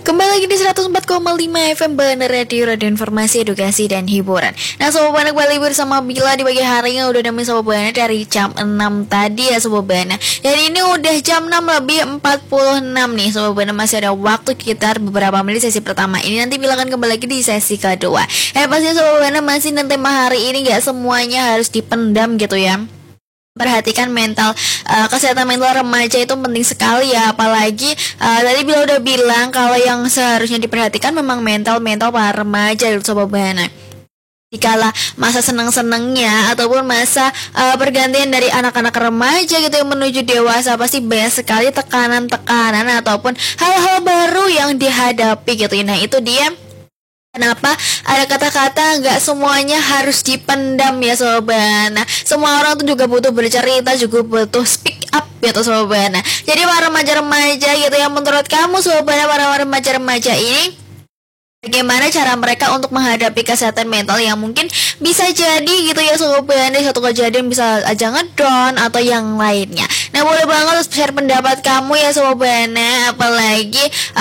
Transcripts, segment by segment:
Kembali lagi di 104,5 FM Bener Radio Informasi, Edukasi, dan Hiburan. Nah Sobat Bana, kembali bersama Bila di pagi harinya. Udah nemenin Sobat Bana dari jam 6 tadi ya Sobat Bana. Dan ini udah jam 6 lebih 46 nih Sobat Bana. Masih ada waktu sekitar beberapa menit sesi pertama ini. Nanti Bila akan kembali lagi di sesi kedua. Pastinya Sobat Bana masih nanti hari ini gak semuanya harus dipendam gitu ya. Perhatikan mental, kesehatan mental remaja itu penting sekali ya. Apalagi tadi Bila udah bilang kalau yang seharusnya diperhatikan memang mental para remaja gitu Sobat Bana. Dikala masa senang-senangnya ataupun masa pergantian dari anak-anak remaja gitu yang menuju dewasa, pasti banyak sekali tekanan-tekanan ataupun hal-hal baru yang dihadapi gitu. Nah itu dia kenapa ada kata-kata gak semuanya harus dipendam ya Sobat. Nah, semua orang tuh juga butuh bercerita, juga butuh speak up gitu Sobat. Nah, jadi para remaja-remaja gitu yang menurut kamu Sobat, para remaja-remaja ini bagaimana cara mereka untuk menghadapi kesehatan mental yang mungkin bisa jadi gitu ya Sobat, satu kejadian bisa aja ngedown atau yang lainnya. Nah, boleh banget share pendapat kamu ya Sobat. Apalagi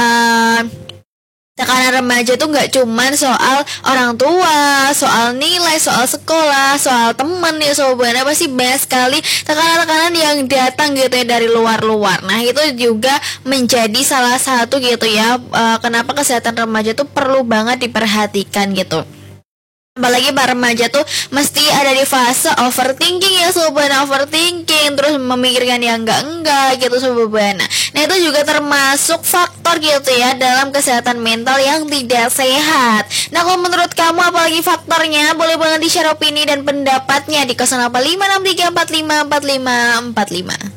tekanan remaja tuh nggak cuman soal orang tua, soal nilai, soal sekolah, soal temen ya Sobat. Pasti banyak sekali tekanan-tekanan yang datang gitu ya dari luar-luar. Nah itu juga menjadi salah satu gitu ya kenapa kesehatan remaja tuh perlu banget diperhatikan gitu. Apalagi para remaja tuh mesti ada di fase overthinking ya Sobat, overthinking terus memikirkan yang enggak gitu Sobat. Nah itu juga termasuk faktor gitu ya dalam kesehatan mental yang tidak sehat. Nah kalau menurut kamu apalagi faktornya, boleh banget di share opini dan pendapatnya di 085634545545.